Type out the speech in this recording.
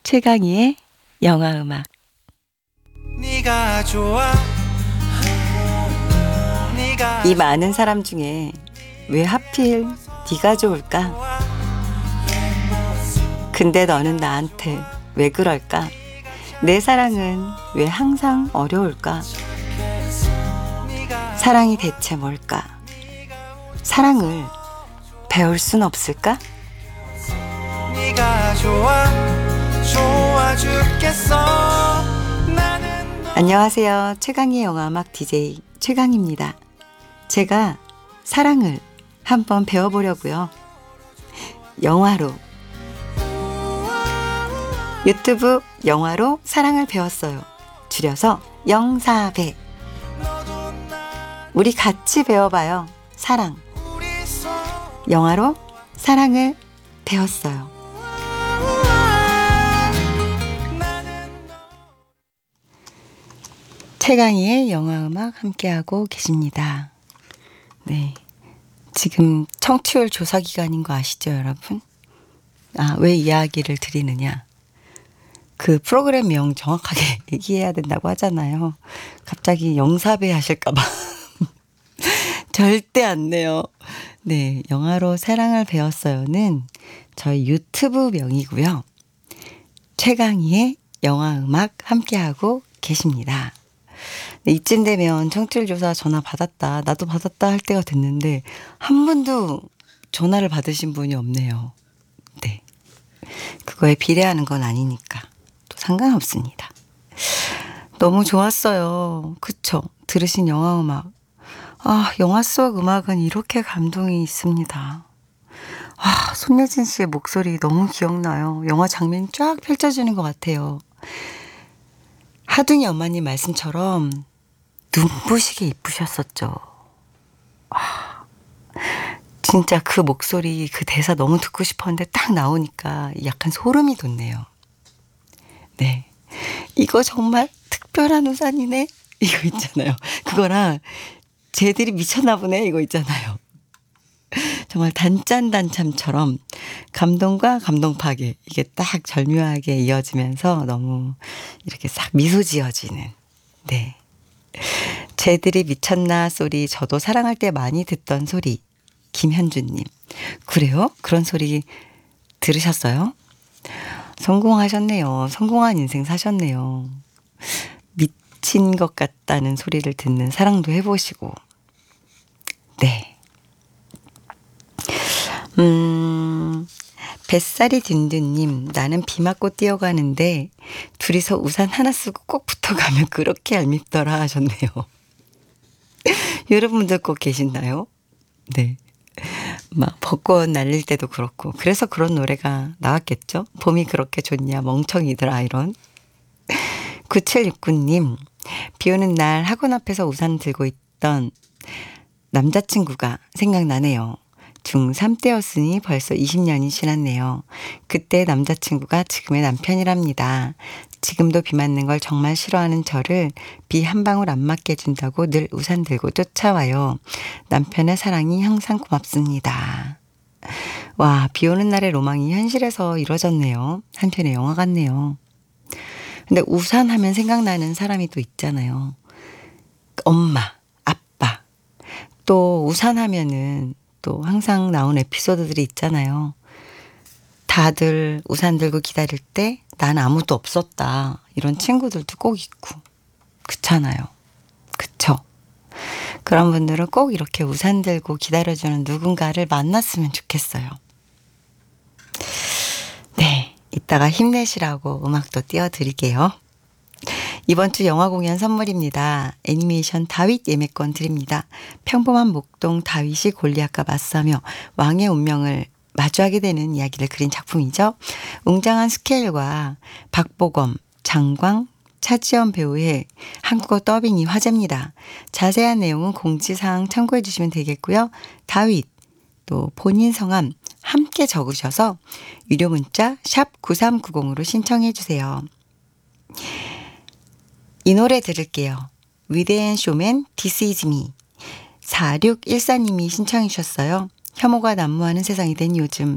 최강희의 영화음악. 네가 좋아. 이 많은 사람 중에 왜 하필 네가 좋을까? 근데 너는 나한테 왜 그럴까? 내 사랑은 왜 항상 어려울까? 사랑이 대체 뭘까? 사랑을 배울 순 없을까? 네가 좋아 죽겠어. 나는 안녕하세요. 최강희의 영화음악 DJ 최강희입니다. 제가 사랑을 한번 배워보려고요. 영화로, 유튜브 영화로 사랑을 배웠어요. 줄여서 영사배. 우리 같이 배워봐요. 사랑. 영화로 사랑을 배웠어요. 최강희의 영화음악 함께하고 계십니다. 네, 지금 청취율 조사 기간인 거 아시죠, 여러분? 왜 이야기를 드리느냐? 그 프로그램명 정확하게 얘기해야 된다고 하잖아요. 갑자기 영사배 하실까봐. 절대 안 내요. 네, 영화로 사랑을 배웠어요는 저희 유튜브 명이고요. 최강희의 영화음악 함께하고 계십니다. 네, 이쯤 되면 청취율 조사 전화 받았다, 나도 받았다 할 때가 됐는데 한 분도 전화를 받으신 분이 없네요. 네, 그거에 비례하는 건 아니니까 또 상관없습니다. 너무 좋았어요. 그쵸? 들으신 영화음악. 영화 속 음악은 이렇게 감동이 있습니다. 손예진 씨의 목소리 너무 기억나요. 영화 장면이 쫙 펼쳐지는 것 같아요. 하둥이 엄마님 말씀처럼 눈부시게 이쁘셨었죠. 진짜 그 목소리, 그 대사 너무 듣고 싶었는데 딱 나오니까 약간 소름이 돋네요. 네, 이거 정말 특별한 우산이네, 이거 있잖아요. 그거랑 쟤들이 미쳤나 보네, 이거 있잖아요. 정말 단짠단참처럼 감동과 감동 파괴, 이게 딱 절묘하게 이어지면서 너무 이렇게 싹 미소 지어지는. 네, 쟤들이 미쳤나 소리, 저도 사랑할 때 많이 듣던 소리. 김현주님, 그래요? 그런 소리 들으셨어요? 성공하셨네요. 성공한 인생 사셨네요. 미친 것 같다는 소리를 듣는 사랑도 해보시고. 네. 뱃살이 든든님, 나는 비 맞고 뛰어가는데 둘이서 우산 하나 쓰고 꼭 붙어가면 그렇게 얄밉더라 하셨네요. 여러분들 꼭 계신가요? 네. 막 벚꽃 날릴 때도 그렇고, 그래서 그런 노래가 나왔겠죠? 봄이 그렇게 좋냐 멍청이들아, 이런. 9769님, 비 오는 날 학원 앞에서 우산 들고 있던 남자친구가 생각나네요. 중3 때였으니 벌써 20년이 지났네요. 그때 남자친구가 지금의 남편이랍니다. 지금도 비 맞는 걸 정말 싫어하는 저를 비 한 방울 안 맞게 해준다고 늘 우산 들고 쫓아와요. 남편의 사랑이 항상 고맙습니다. 와, 비 오는 날의 로망이 현실에서 이루어졌네요. 한편의 영화 같네요. 근데 우산 하면 생각나는 사람이 또 있잖아요. 엄마, 아빠. 또 우산 하면은 또 항상 나온 에피소드들이 있잖아요. 다들 우산 들고 기다릴 때 난 아무도 없었다, 이런 친구들도 꼭 있고. 그렇잖아요. 그쵸? 그런 분들은 꼭 이렇게 우산 들고 기다려주는 누군가를 만났으면 좋겠어요. 네, 이따가 힘내시라고 음악도 띄워드릴게요. 이번 주 영화 공연 선물입니다. 애니메이션 다윗 예매권 드립니다. 평범한 목동 다윗이 골리앗과 맞서며 왕의 운명을 마주하게 되는 이야기를 그린 작품이죠. 웅장한 스케일과 박보검, 장광, 차지연 배우의 한국어 더빙이 화제입니다. 자세한 내용은 공지사항 참고해 주시면 되겠고요. 다윗, 또 본인 성함 함께 적으셔서 유료 문자 샵 9390으로 신청해 주세요. 이 노래 들을게요. 위대한 쇼맨 This is me. 4614님이 신청해 주셨어요. 혐오가 난무하는 세상이 된 요즘